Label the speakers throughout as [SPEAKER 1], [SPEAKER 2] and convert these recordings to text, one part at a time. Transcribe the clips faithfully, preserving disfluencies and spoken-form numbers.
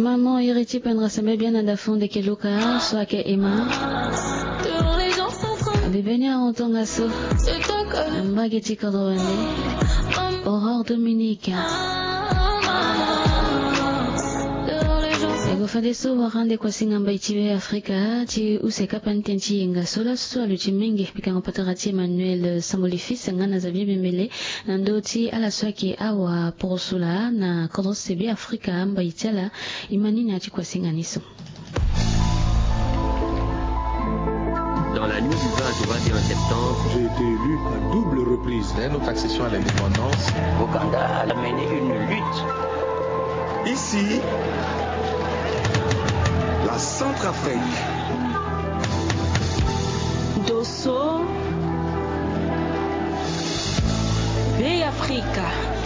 [SPEAKER 1] maman iriti pendra sembe bien na dafunde ke luka so ake Emma bibenia ontonga so mbageti kodrone Aurore Dominique ego fande so warande kwa singa mbai tibe Afrika ti useka pantenchi inga sola so aluti mingi pika ngopatarati Emmanuel Samolifis ngana zabie bemele nandoti ala swaki awa porosula na kodrosebe Afrika mbai tala imanini ati kwa singa niso.
[SPEAKER 2] Dans la nuit du vingt au vingt et un septembre,
[SPEAKER 3] j'ai été élu à double reprise.
[SPEAKER 4] Dès notre accession à l'indépendance,
[SPEAKER 5] Ouganda a mené une lutte.
[SPEAKER 6] Ici, la Centrafrique.
[SPEAKER 7] Dosso, Bay Africa.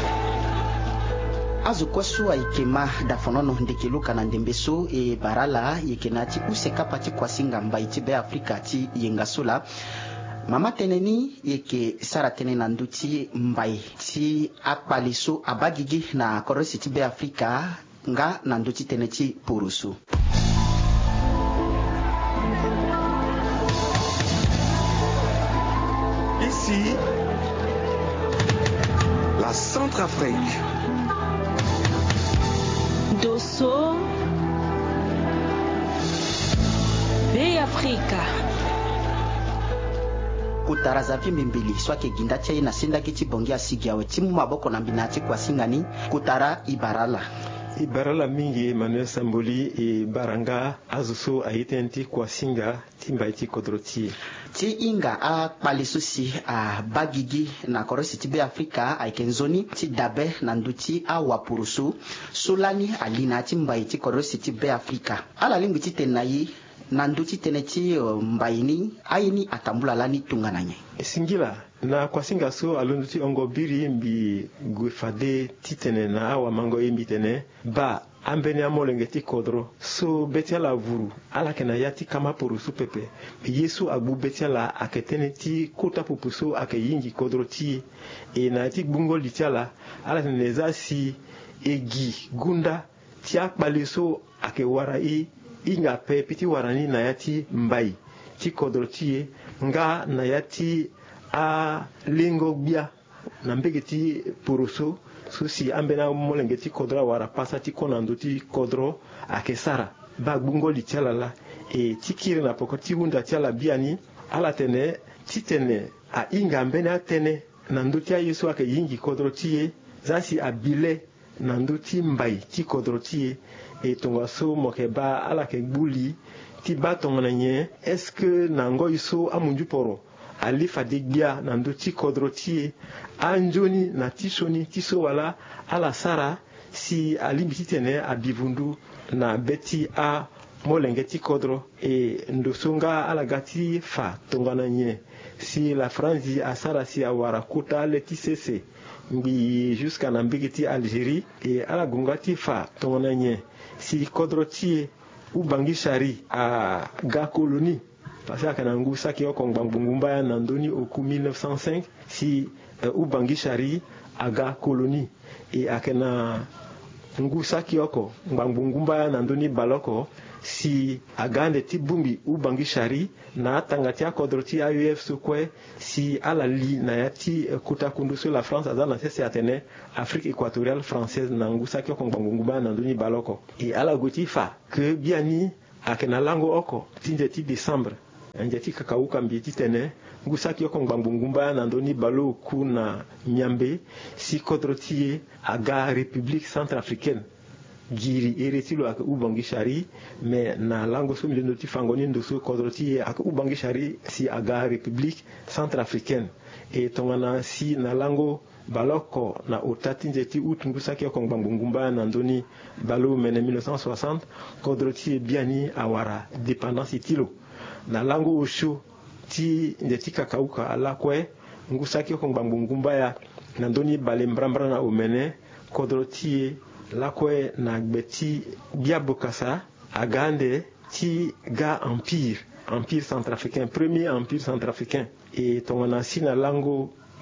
[SPEAKER 8] Azukwasu aikema dafonono ndekeluka na ndembeso e barala yekenati usekapati kwa singa mbaiti be Afrika ti yengasula mama teneni yeke sara tene na nduti mbai ti akpaliso abagigi na korosi ti be Afrika nga na nduti tene ti purusu.
[SPEAKER 6] Ici, la Centrafrique.
[SPEAKER 7] Dosso, Bay Africa.
[SPEAKER 8] Kutaraza vimbi mbili swake ginda chai na sinda kiti bongia sigiawe timu maboko na mbinati kwa singani kutara ibarala.
[SPEAKER 9] Ibarala mingi Emmanuel Samboli e baranga azuso aitenti kwa singa timba iti kodroti.
[SPEAKER 8] Ti inga a palisusi a bagigi na korosi tibe Afrika a ikenzoni ti dabe na nduti a wapurusu sulani alina timba iti korosi tibe Afrika. Ala lingu ti tenayi na nduti teneti mbaini aini atambula lani tungananye.
[SPEAKER 9] Singila na kwa singa so alunduti ongo biri mbi gwefade titene na awa mango imbi tene ba ambeni amolenge ti kodro so betia la vuru ala kena yati kama porusu pepe yesu agbu betia la aketene ti kota pupuso ake yingi kodro ti e na ti bungo litia la ala neza si egi gunda ti akpaliso ake wara i inga pe piti warani na yati mbai ti kodro ti nga na yati a lingo bia na mbege ti poruso so si ambena molenge ti kodro wara pasa ti konando ti kodro ake sara ba bungo li tiala la e ti kiri na poko ti wunda tiala biani ala tene ti tene a inga ambena tene na ndo ti yesu ake yingi kodro ti zasi abile na ndo ti mbai ti kodro ti e tonga so moke ba ala ke gbuli ti ba tonga na nye est-ce que na ngo iso amunju poro ali fadiglia na ndo ti kodro ti anjoni na tishoni tiso wala ala sara si ali bititene abivundu na beti a molenge ti kodro e ndosonga ala gati fa tongana nye si la franzi a sara si awara kota le ti sese mbi jusqu'à na mbigi ti Algérie e ala gungati fa tongana nye si kodro ti ubangi shari a ga colonie parce que kana ngu saki oko ngbangungumba ya nandoni oku mille neuf cent cinq si uh, ubangi shari aga colonie e akena ngu saki oko ngbangungumba ya nandoni baloko si agande ti bumbi ubangi shari na tangati akodroti A U F sukwe si ala li na yati uh, kuta kundusu la France azana sese atene Afrique équatoriale française na ngu saki oko ngbangungumba ya nandoni baloko e ala goti fa que biani akena lango oko tinje ti décembre njeti kakauka mbiti tene ngusaki yoko ngbangungumba na ndoni balo ku na nyambe si kodrotie aga République centrafricaine giri eretilo ak ubangi shari mais na lango so milendo ti fangoni ndoso kodrotie ak ubangi shari si aga République centrafricaine e tongana si na lango baloko na otati njeti utungusaki yoko ngbangungumba na ndoni balo mene mille neuf cent soixante kodrotie biani awara dépendance tilo na lango osho ti ndeti kakauka ala kwe ngusaki ko ngbangungumba ya na ndoni bale mbrambra na omene kodro ti la kwe na gbeti biabokasa agande ti ga empire empire centrafricain premier empire centrafricain e tongana si na lango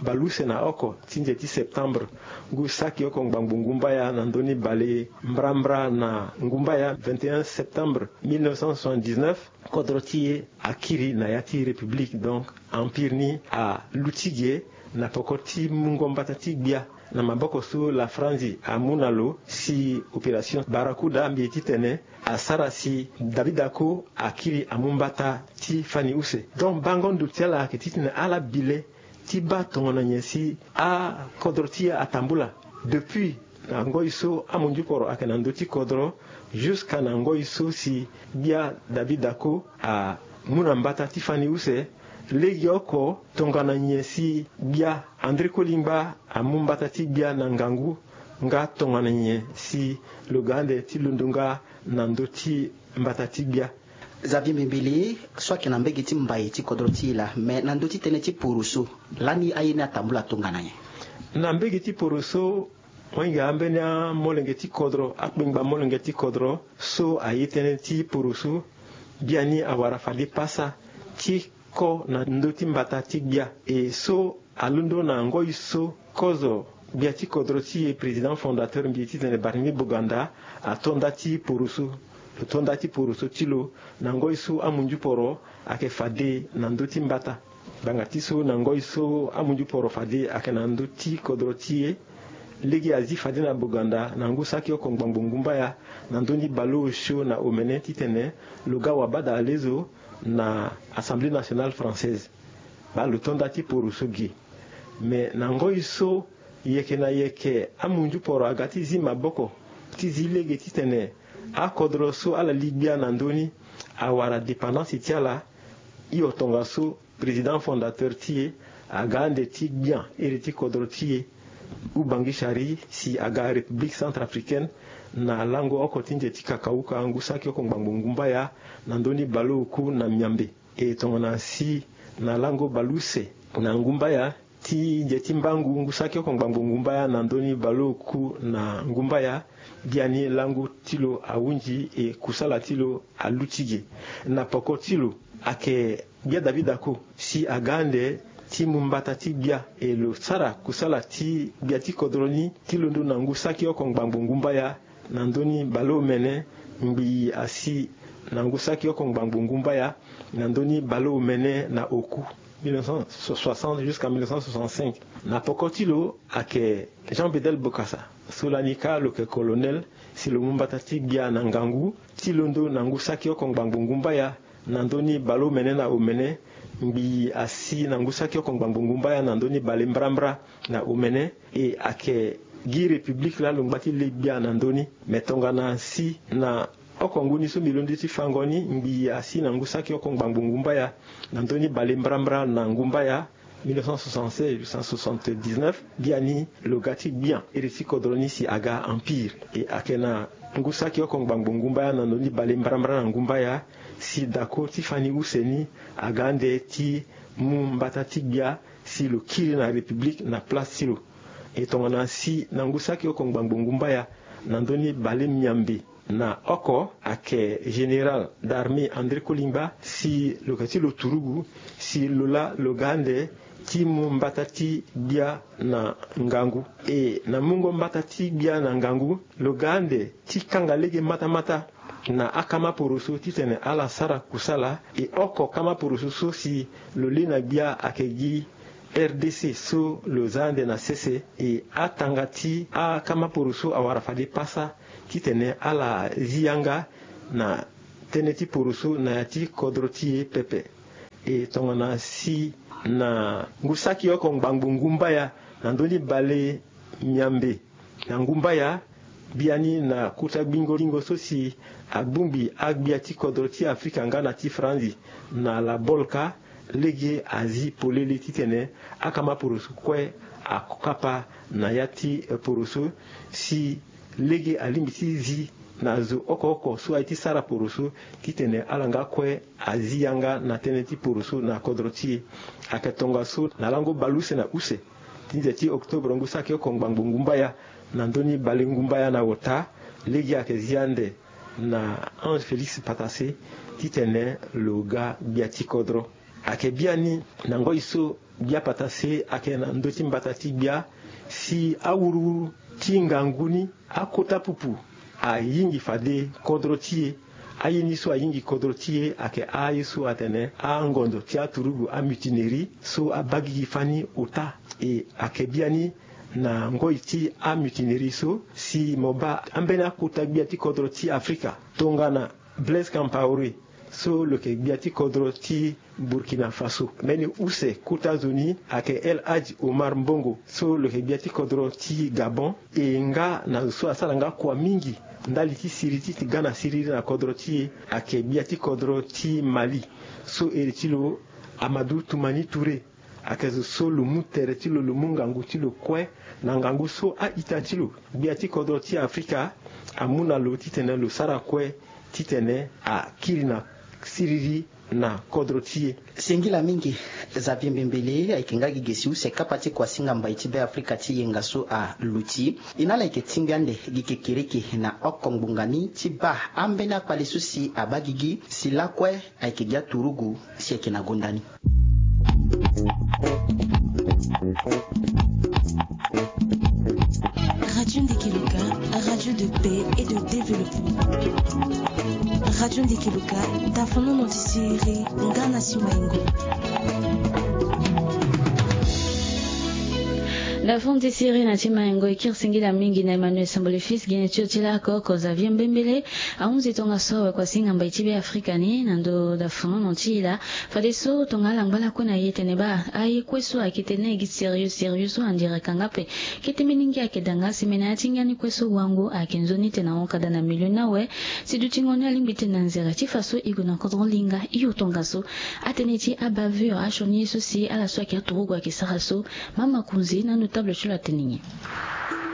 [SPEAKER 9] baluse na oko tinje ti septembre ngu saki oko ngbangu ngumbaya na ndoni bale mbrambra na ngumbaya vingt et un septembre mille neuf cent soixante-dix-neuf kodro ti akiri na yati république donc empire ni a lutige na pokoti mungombata ti gbia na maboko su la franzi a munalo si opération barakuda mbi ti tene a sara si David Dako akiri a mumbata ti fani use donc bangon du tiala ke ti tene ala bile ti ba tongona nyesi a kodro ti atambula depuis na ngoiso amunju poro akena ndo ti kodro jusqu'à na ngoiso si bia David Dako a munambata ti fani use legi oko tongana nyesi bia André Kolimba amumbata ti bia na ngangu nga tongana nyesi lugande ti lundunga na ndo ti mbata ti bia
[SPEAKER 8] Xavier Mbembele swaki na mbegi ti mbai ti kodro ti la mais na ndo ti tene ti purusu lani ayina tambula tongana nye
[SPEAKER 9] na mbegi ti purusu wenga ambenya molenge ti kodro akpingba molenge ti kodro so ayitene ti purusu biani awara fadi pasa ti ko na ndo ti mbata ti bia e so alundo na ngoi so kozo bia ti kodro ti président fondateur mbi ti tene Barimi Buganda atonda ti purusu tonda ti purusu tilo na ngoi so amunju poro ake fade na ndo ti mbata banga ti so na ngoi so amunju poro fade ake na ndo ti kodro ti legi azi fade na Buganda na ngu saki oko ngbangu ngumbaya na ndoni balo sho na omene ti tene luga wabada alezo na Assemblée nationale française ba lutonda ti purusu gi mais na ngoi so yeke na yeke amunju poro agati zi maboko ti zi legi ti tene a kodro so ala Libya na ndoni awara dépendance ti ala i otonga so président fondateur ti agande ti bien iri ti kodro ti ubangi shari si aga république centrafricaine na lango oko tinje ti kakauka ngu saki oko ngbangu ngumbaya na ndoni balo ku na miambe e tongona si na lango baluse na ngumbaya ti je ti mbangu ngu saki oko ngbangu ngumbaya na ndoni balo ku na ngumbaya biani langu tilo awunji e kusala tilo alutige na poko tilo ake bia David Dako si agande ti mumbata ti bia e lo sara kusala ti bia ti kodroni tilo ndo na ngu saki oko ngbangu ngumbaya na ndoni balo mene mbi asi na ngu saki oko ngbangu ngumbaya na ndoni balo mene na oku mille neuf cent soixante jusqu'à mille neuf cent soixante-cinq na pokotilo ake Jean Bedel Bokassa solanika loke colonel si lo mumbata ti bia na ngangu tilondo na ngu saki oko ngbangu ngumbaya na ndoni balo mene na omene mbi asi na ngu saki oko ngbangu ngumbaya na ndoni bale mbrambra na omene e ake gi république la lo ngbati le bia na ndoni metonga na si na oko nguni so milondi ti fangoni mbi asi na ngu saki oko ngbangu ngumbaya na ndoni bale mbrambra na ngumbaya mille neuf cent soixante-seize jusqu'à soixante-dix-neuf biani lo gati bien eriti kodroni si aga empire e akena ngu saki oko ngbangu ngumbaya na ndoni bale mbrambra na ngumbaya si Dako ti fani useni agande ti mumbata ti bia si lo kiri na république na place tilo e tongana si na ngu saki oko ngbangu ngumbaya na ndoni bale miambe na oko ake général d'armée André Kolimba si lo kati lo turugu si lola lo gande ti mumbata ti bia na ngangu e na mungo mbata ti bia na ngangu lo gande ti kanga lege mata mata na akama purusu ti tene ala sara kusala e oko kama purusu so si lo lina bia akegi R D C so lo zande na C C e atanga ti a kama purusu awara fadi pasa ti tene ala zianga na tene ti purusu na ti kodro ti pepe e tongana si na ngusaki oko ngbangu ngumbaya na ndoni bale miambe na ngumbaya biani na kuta bingo lingo so si agbumbi agbia ti kodro ti Afrika ngana ti franzi na la bolka lege azi polele ti tene akama purusu kwe akokapa na yati purusu si lege alimbi ti zi na zo oko oko so ai ti sara purusu ti tene alanga kwe azi yanga na tene ti purusu na kodro ti aketonga so na lango baluse na use tinze ti octobre ngu saki oko ngbangu ngumbaya na ndoni bale ngumbaya na wota lege ake ziande na Ange Félix Patassé ti tene lo ga bia ti kodro ake biani nango iso bia patase ake na ndoti mbatati bia si awuru tinganguni akota pupu a yingi fade kodrotie ayini so ayingi kodrotie ake ayiso atene a ngondo tia turugu a mutineri so abagi fani ota e ake biani na ngoiti a mutineri so si moba ambena kuta biati kodroti Afrika tongana Blaise Compaoré so le ke biati kodroti Burkina Faso meni use kuta zoni ake El Hadji Omar Mbongo so le ke biati kodroti Gabon e nga na so asala nga kwa mingi ndali ti siriti ti Ghana siriri na kodroti ake biati kodroti Mali so eritilo Amadou Toumani Touré ake so lu mutere ti lo mungangu ti lo kwe na ngangu so a itatilo biati kodroti Afrika amuna lo titene lo sara kwe titene a kirina siriri na kodrotie
[SPEAKER 8] sengila mingi za biembembele aikenga gigesi usekapati kwa singa mbaiti be Afrika ti yenga so a luti inala iketimbiande gikekereke na okongbungani ti ba ambena palisusi abagigi silakwe aikegia turugu sieke na gondani.
[SPEAKER 10] Radio Ndekeluka, radio de paix et de développement. Radio Ndekeluka, tafono notisiri ngana simaingo.
[SPEAKER 1] La fonte siri na tima yango ikirsingira mingi na Emmanuel Sambole fils gine chotila ko ko Xavier Mbembele aunzi tonga sowe kwa singa mbaiti be Afrikani nando da fono nontila fadeso tonga langbala kuna yetene ba ayi kweso akitene gi serious serious andire kangape kitimeningi akedanga simena atingani kweso wangu akenzoni tena onkada na milioni nawe sidutingoni alimbite nanzera tifaso iguna kodrolinga iyo tonga so ateneti abavio ashoni sosi ala so akirtugo kwa kisaraso mama kunzi na notable sur la tenue.